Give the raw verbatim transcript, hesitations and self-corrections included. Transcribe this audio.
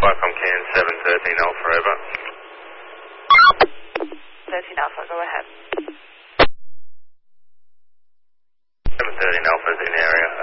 Viacom Can seven thirteen Alpha, over. thirteen Alpha, go ahead. seven thirteen Alpha's in area,